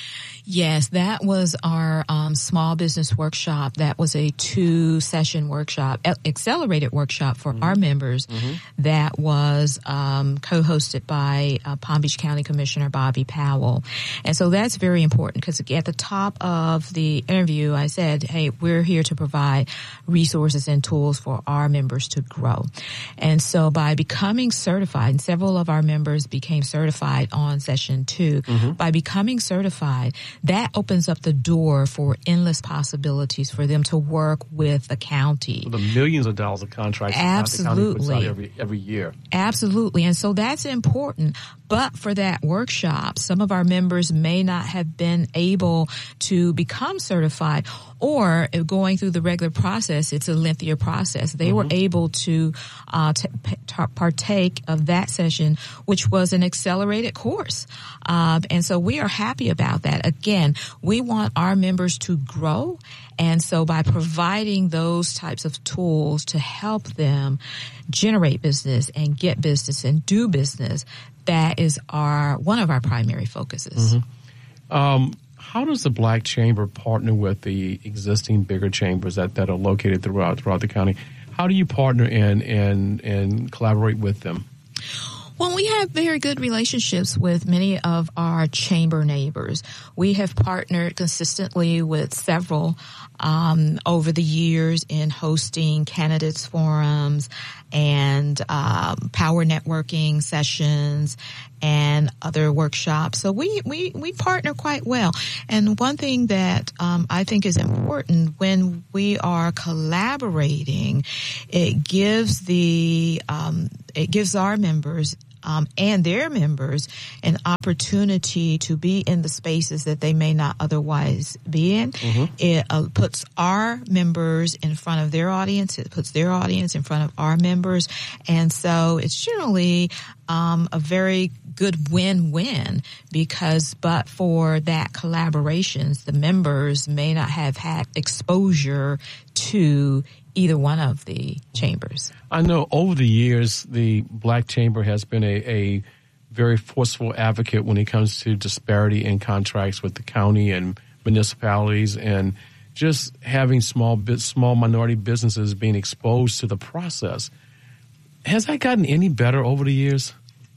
S5: Yes, that was our um, small business workshop. That was a two-session workshop, a- accelerated workshop for mm-hmm. our members. Mm-hmm. That was um, co-hosted by uh, Palm Beach County Commissioner Bobby Powell. And so that's very important because at the top of the interview, I said, hey, we're here to provide resources and tools for our members to grow. And so by becoming certified, and several of our members became certified on session two, mm-hmm. by becoming certified, that opens up the door for endless possibilities for them to work with the county.
S23: The millions of dollars of contracts
S5: Absolutely.
S23: the county puts out every, every year.
S5: Absolutely. And so that's important. But for that workshop, some of our members may not have been able to become certified, or going through the regular process, it's a lengthier process. They mm-hmm. were able to uh, t- t- partake of that session, which was an accelerated course. Um, and so we are happy about that. Again, we want our members to grow. And so by providing those types of tools to help them generate business and get business and do business, that is our one of our primary focuses.
S23: Mm-hmm. Um, how does the Black Chamber partner with the existing bigger chambers that, that are located throughout throughout the county? How do you partner and and and collaborate with them?
S5: Well, we have very good relationships with many of our chamber neighbors. We have partnered consistently with several um, over the years in hosting candidates forums and um, power networking sessions and other workshops. So we, we, we partner quite well. And one thing that um, I think is important when we are collaborating, it gives the um, it gives our members Um, and their members an opportunity to be in the spaces that they may not otherwise be in. Mm-hmm. It uh, puts our members in front of their audience. It puts their audience in front of our members. And so it's generally um, a very good win-win because but for that collaborations, the members may not have had exposure to either one of the chambers.
S23: I know over the years, the Black Chamber has been a, a very forceful advocate when it comes to disparity in contracts with the county and municipalities and just having small small minority businesses being exposed to the process. Has that gotten any better over the years?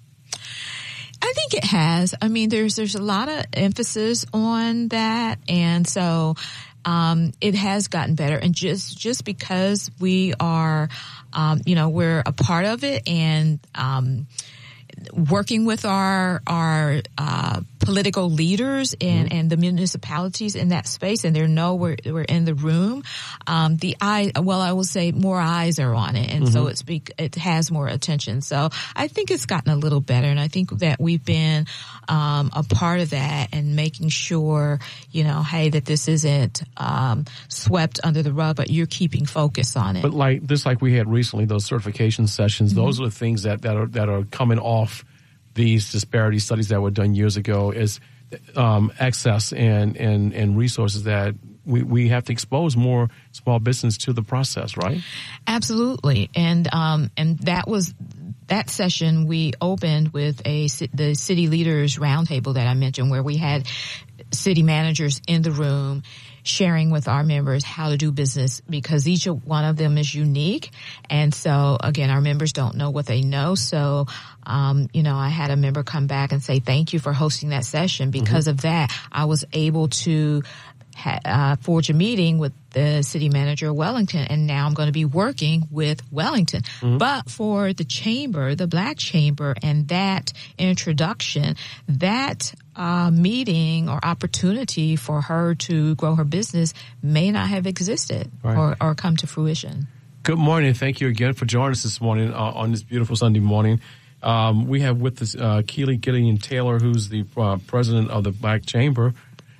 S5: I think it has. I mean, there's there's a lot of emphasis on that, and so um, it has gotten better. And just just because we are, um, you know, we're a part of it and um, working with our our uh, political leaders and, mm-hmm. and the municipalities in that space, and they know we're we're in the room. Um, the eye, well, I will say more eyes are on it, and mm-hmm. so it's be, it has more attention. So I think it's gotten a little better, and I think that we've been um, a part of that and making sure, you know, hey, that this isn't um, swept under the rug, but you're keeping focus on it.
S23: But like this, like we had recently, those certification sessions, mm-hmm. those are the things that that are that are coming off these disparity studies that were done years ago is um, access and, and, and resources that we, we have to expose more small business to the process, right?
S5: Absolutely. And um, and that was that session we opened with a the City Leaders Roundtable that I mentioned, where we had city managers in the room sharing with our members how to do business, because each one of them is unique. And so, again, our members don't know what they know. So, um, you know, I had a member come back and say, thank you for hosting that session. Because mm-hmm. of that, I was able to ha- uh, forge a meeting with the city manager of Wellington, and now I'm going to be working with Wellington. Mm-hmm. But for the chamber, the Black Chamber, and that introduction, that uh, meeting or opportunity for her to grow her business may not have existed right. or, or come to fruition.
S23: Good morning. Thank you again for joining us this morning uh, on this beautiful Sunday morning. Um, we have with us uh, Keely Gideon Taylor, who's the uh, president of the Black Chamber.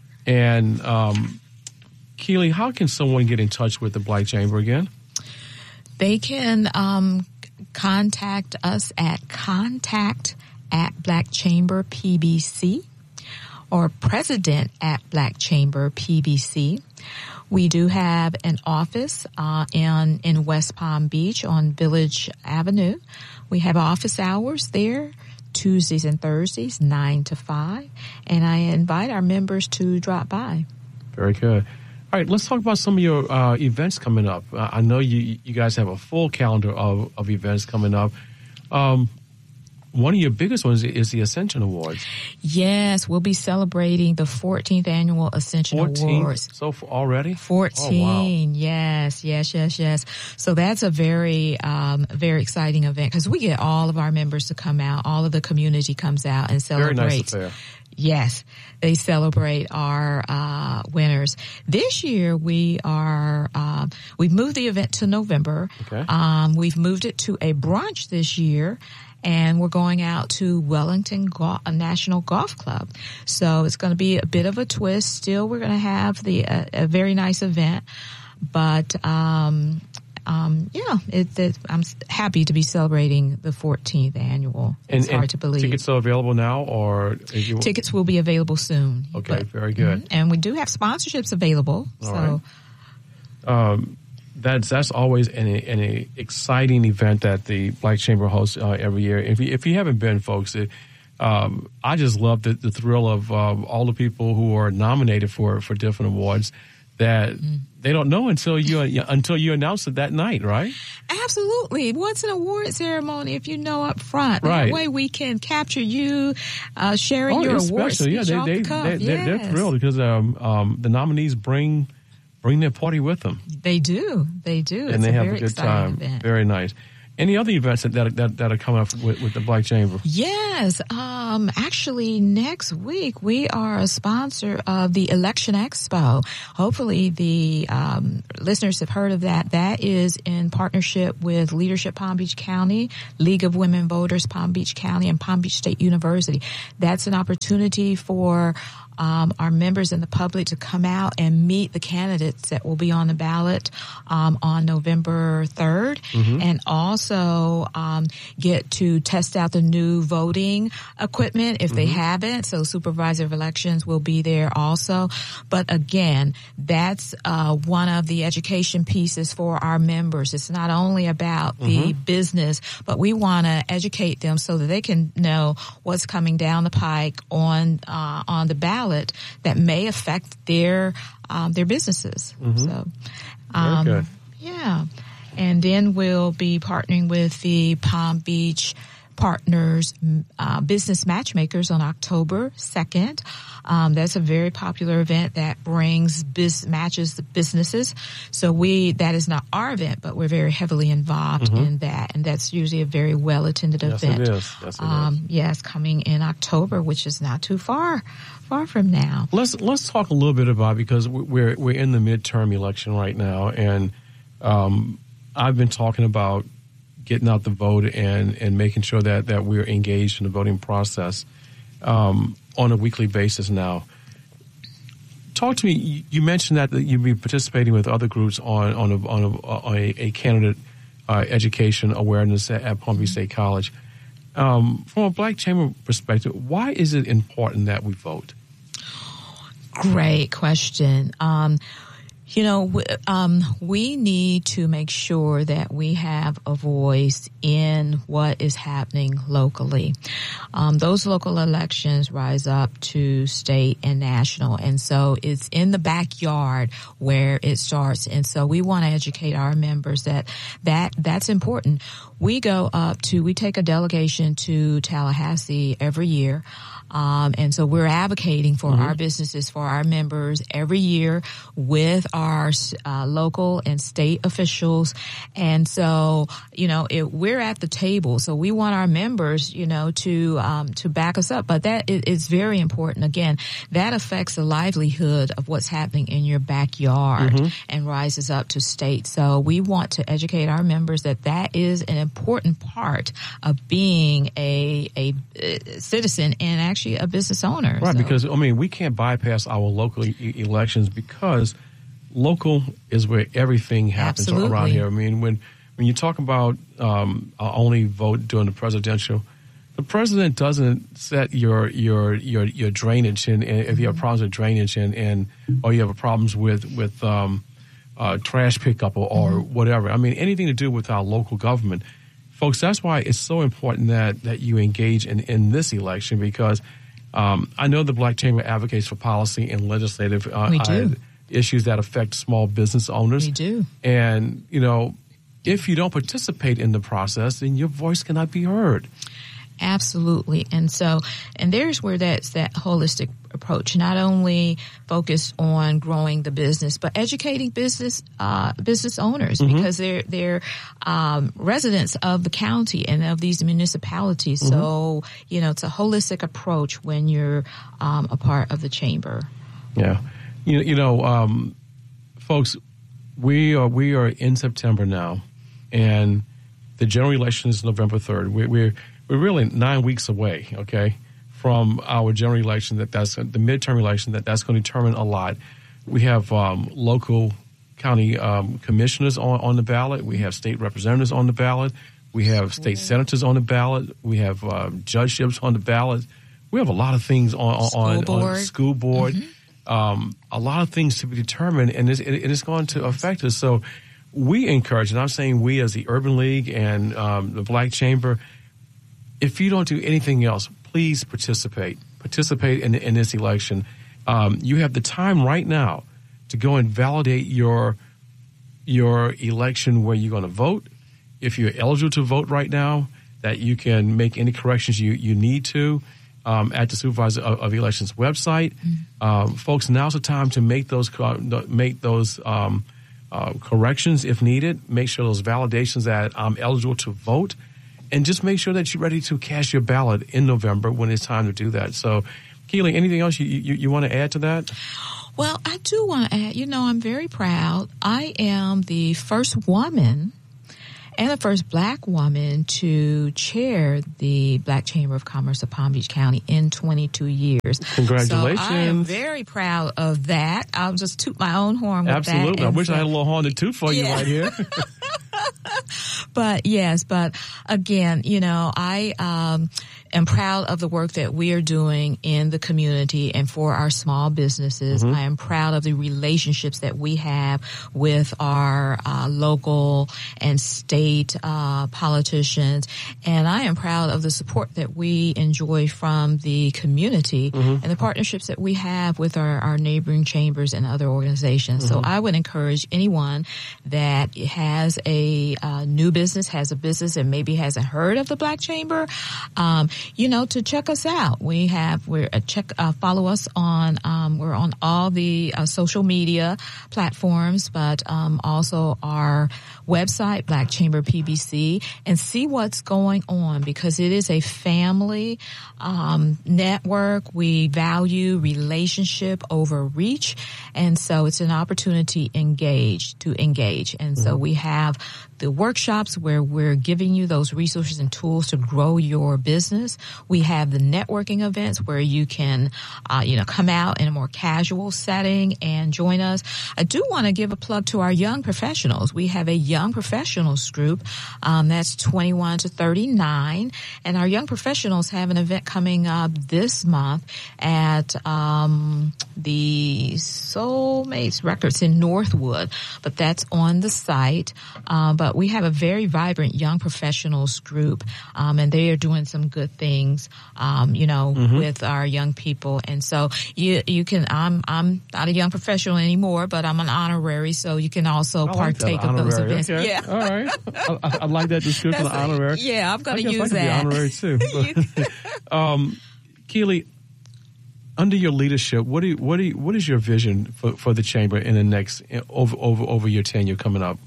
S23: And um, Keely, how can someone get in touch with the Black Chamber again?
S5: They can um, contact us at contact at Black Chamber P B C or president at Black Chamber P B C. We do have an office uh, in, in West Palm Beach on Village Avenue. We have office hours there, Tuesdays and Thursdays, nine to five. And I invite our members to drop by.
S23: Very good. All right, let's talk about some of your uh, events coming up. Uh, I know you you guys have a full calendar of, of events coming up. Um, one of your biggest ones is the Ascension Awards.
S5: Yes, we'll be celebrating the fourteenth annual Ascension
S23: fourteen
S5: Awards.
S23: So already?
S5: fourteen,
S23: oh, wow.
S5: yes, yes, yes, yes. So that's a very, um, very exciting event because we get all of our members to come out. All of the community comes out and celebrates.
S23: Very nice affair.
S5: Yes, they celebrate our uh, winners. This year we are uh, we've moved the event to November.
S23: Okay.
S5: Um, we've moved it to a brunch this year, and we're going out to Wellington Go- National Golf Club. So it's going to be a bit of a twist. Still, we're going to have the uh, a very nice event, but um, um, yeah, it, it, I'm happy to be celebrating the fourteenth annual. It's
S23: and,
S5: hard
S23: and
S5: to believe.
S23: Tickets are available now, or is you...
S5: tickets will be available soon.
S23: Okay,
S5: but,
S23: very good.
S5: Mm-hmm, and we do have sponsorships available.
S23: All
S5: so.
S23: Right. Um, that's that's always an, an exciting event that the Black Chamber hosts uh, every year. If you, if you haven't been, folks, it, um, I just love the, the thrill of um, all the people who are nominated for for different awards. That mm. they don't know until you until you announce it that night, right?
S5: Absolutely. What's an award ceremony if you know up front?
S23: Right.
S5: That way we can capture you uh, sharing
S23: oh,
S5: your award speech
S23: yeah, they,
S5: off
S23: they,
S5: the cuff.
S23: They,
S5: yes.
S23: they're, they're thrilled because um, um, the nominees bring bring their party with them.
S5: They do. They do.
S23: And
S5: it's
S23: they
S5: a
S23: have
S5: very
S23: a good
S5: exciting
S23: time.
S5: event.
S23: Very nice. Any other events that that, that, that are coming up with, with the Black Chamber?
S5: Yes. Um, actually, next week we are a sponsor of the Election Expo. Hopefully the um, listeners have heard of that. That is in partnership with Leadership Palm Beach County, League of Women Voters Palm Beach County, and Palm Beach State University. That's an opportunity for Um, our members and the public to come out and meet the candidates that will be on the ballot um, on November third, mm-hmm. and also um, get to test out the new voting equipment if mm-hmm. they haven't. So supervisor of elections will be there also. But again, that's uh, one of the education pieces for our members. It's not only about mm-hmm. the business, but we want to educate them so that they can know what's coming down the pike on uh, on the ballot that may affect their um, their businesses. Mm-hmm. So, um,
S23: Very good.
S5: Yeah, and then we'll be partnering with the Palm Beach Partners uh, Business Matchmakers on October second. Um, that's a very popular event that brings biz- matches the businesses. So we that is not our event, but we're very heavily involved mm-hmm. in that, and that's usually a very well attended
S23: yes,
S5: event.
S23: It is. Yes, it
S5: um,
S23: is.
S5: Yes, coming in October, which is not too far far from now.
S23: Let's let's talk a little bit about, because we're we're in the midterm election right now, and um, I've been talking about getting out the vote and, and making sure that, that we're engaged in the voting process um, on a weekly basis now. Talk to me. You mentioned that you'll be participating with other groups on on a, on a, on a, a candidate uh, education awareness at, at Palm Beach State College. Um, from a Black Chamber perspective, why is it important that we vote?
S5: Great question. Um, You know, um, we need to make sure that we have a voice in what is happening locally. Um, those local elections rise up to state and national, and so it's in the backyard where it starts. And so we want to educate our members that that that's important. We go up to, we take a delegation to Tallahassee every year. Um, and so we're advocating for mm-hmm. our businesses, for our members every year with our uh, local and state officials. And so, you know, it, we're at the table. So we want our members, you know, to um, to back us up. But that is it's very important. Again, that affects the livelihood of what's happening in your backyard mm-hmm. and rises up to state. So we want to educate our members that that is an important part of being a a, a citizen and actually a business owner.
S23: Right,
S5: so.
S23: because, I mean, we can't bypass our local e- elections because local is where everything happens
S5: Absolutely.
S23: around here. I mean, when when you talk about um, only vote during the presidential, the president doesn't set your your your, your drainage, and, and if you have problems with drainage, and, and or you have problems with, with um, uh, trash pickup or, or mm-hmm. whatever. I mean, anything to do with our local government. Folks, that's why it's so important that, that you engage in, in this election, because um, I know the Black Chamber advocates for policy and legislative uh,
S5: we do.
S23: uh, issues that affect small business owners.
S5: We do.
S23: And, you know, if you don't participate in the process, then your voice cannot be heard.
S5: Absolutely. And so, and there's where that's that holistic approach, not only focused on growing the business, but educating business, uh, business owners mm-hmm. because they're, they're, um, residents of the county and of these municipalities. Mm-hmm. So, you know, it's a holistic approach when you're, um, a part of the chamber.
S23: Yeah. You, you know, um, folks, we are, we are in September now, and the general election is November third. We, we're, We're really nine weeks away, okay, from our general election. That that's the midterm election. That that's going to determine a lot. We have um, local county um, commissioners on, on the ballot. We have state representatives on the ballot. We have state senators on the ballot. We have uh, judgeships on the ballot. We have a lot of things on
S5: school
S23: on,
S5: board.
S23: on school board. Mm-hmm. Um, a lot of things to be determined, and it's, it, it is going to affect us. So we encourage, and I'm saying we as the Urban League and um, the Black Chamber. If you don't do anything else, please participate. Participate in, in this election. Um, you have the time right now to go and validate your your election where you're going to vote. If you're eligible to vote right now, that you can make any corrections you, you need to um, at the Supervisor of, of Elections website. Mm-hmm. Um, folks, now's the time to make those make those um, uh, corrections if needed. Make sure those validations that I'm eligible to vote, and just make sure that you're ready to cast your ballot in November when it's time to do that. So, Keely, anything else you, you, you want to add to that?
S5: Well, I do want to add, you know, I'm very proud. I am the first woman and the first black woman to chair the Black Chamber of Commerce of Palm Beach County in twenty-two years.
S23: Congratulations.
S5: So I am very proud of that. I'll just toot my own horn with
S23: Absolutely.
S5: that.
S23: Absolutely. I wish so, I had a little horn to toot for yeah. you right here.
S5: But yes, but again, you know, I um, am proud of the work that we are doing in the community and for our small businesses. Mm-hmm. I am proud of the relationships that we have with our uh, local and state uh, politicians. And I am proud of the support that we enjoy from the community mm-hmm. and the partnerships that we have with our, our neighboring chambers and other organizations. Mm-hmm. So I would encourage anyone that has a uh, new business, has a business and maybe hasn't heard of the Black Chamber, um, you know, to check us out. We have, we're uh, check, uh, follow us on, um, we're on all the uh, social media platforms, but um, also our website, Black Chamber P B C, and see what's going on because it is a family um, network. We value relationship over reach, and so it's an opportunity engage to engage. And so we have the workshops where we're giving you those resources and tools to grow your business. We have the networking events where you can, uh, you know, come out in a more casual setting and join us. I do want to give a plug to our young professionals. We have a young professionals group um, that's twenty-one to thirty-nine, and our young professionals have an event coming up this month at um, the Soulmates Records in Northwood, but that's on the site. Um, but we have a very vibrant young professionals group, um, and they are doing some good things, um, you know, mm-hmm. with our young people. And so you you can, I'm I'm not a young professional anymore, but I'm an honorary, so you can also I partake like of those events.
S23: Okay.
S5: Yeah,
S23: all right. I, I like that description of honorary.
S5: Yeah, I'm going to use
S23: I
S5: that.
S23: I honorary too. But, um, Keely, under your leadership, what do you, what do you, what is your vision for, for the chamber in the next over over over your tenure coming up?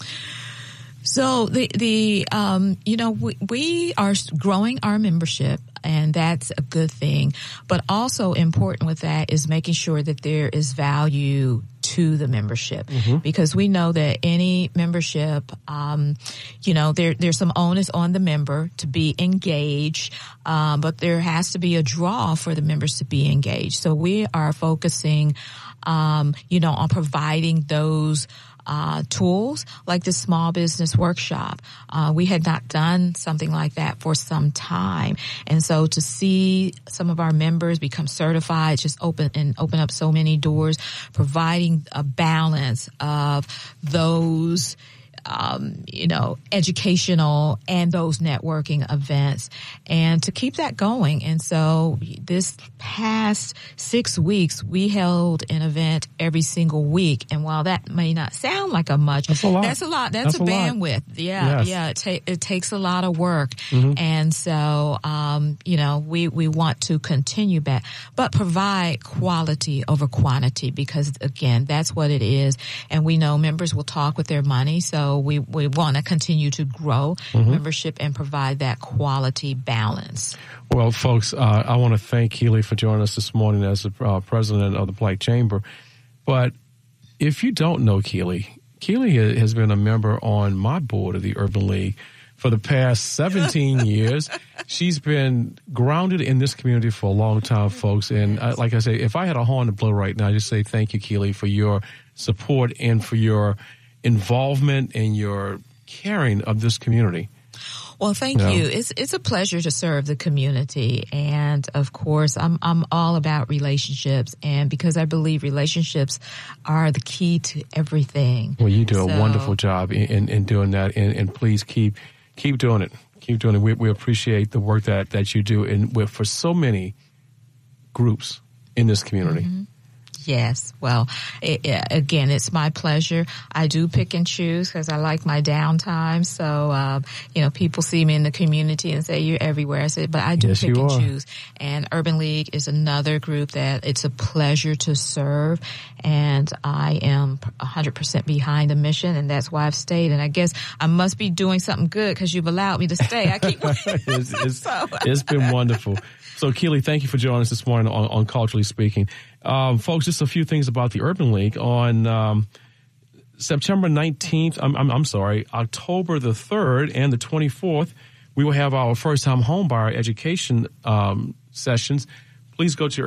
S5: So the, the, um, you know, we, we are growing our membership, and that's a good thing. But also important with that is making sure that there is value to the membership, mm-hmm. because we know that any membership, um, you know, there, there's some onus on the member to be engaged, um, but there has to be a draw for the members to be engaged. So we are focusing, um, you know, on providing those Uh, tools like the small business workshop. Uh, we had not done something like that for some time. And so to see some of our members become certified, just open and open up so many doors, providing a balance of those Um, you know, educational and those networking events, and to keep that going. And so this past six weeks, we held an event every single week. And while that may not sound like a much,
S23: that's a lot.
S5: That's a lot. That's, that's a, a bandwidth. Lot. Yeah,
S23: yes.
S5: yeah. It, ta- it takes a lot of work.
S23: Mm-hmm.
S5: And so, um, you know, we, we want to continue that, but provide quality over quantity, because again, that's what it is. And we know members will talk with their money. So we, we want to continue to grow mm-hmm. membership and provide that quality balance.
S23: Well, folks, uh, I want to thank Keely for joining us this morning as the uh, president of the Black Chamber. But if you don't know Keely, Keely has been a member on my board of the Urban League for the past seventeen years. She's been grounded in this community for a long time, folks. And uh, like I say, if I had a horn to blow right now, I just say thank you, Keely, for your support and for your involvement and your caring of this community.
S5: Well, thank
S23: yeah.
S5: you. It's it's a pleasure to serve the community, and of course, I'm I'm all about relationships, and because I believe relationships are the key to everything.
S23: Well, you do
S5: so,
S23: a wonderful job in, in, in doing that, and, and please keep keep doing it. Keep doing it. We, we appreciate the work that, that you do, and with for so many groups in this community.
S5: Mm-hmm. Yes. Well, it, it, again, it's my pleasure. I do pick and choose because I like my downtime. So, uh, you know, people see me in the community and say, you're everywhere. I said, but I do
S23: Yes,
S5: pick
S23: you
S5: and
S23: are.
S5: choose. And Urban League is another group that it's a pleasure to serve. And I am one hundred percent behind the mission. And that's why I've stayed. And I guess I must be doing something good because you've allowed me to stay. I keep
S23: it's, it's,
S5: so.
S23: it's been wonderful. So, Keely, thank you for joining us this morning on, on Culturally Speaking. Um, folks, just a few things about the Urban League. On um, September nineteenth, I'm, I'm, I'm sorry, October the third and the twenty-fourth, we will have our first-time homebuyer education um, sessions. Please go to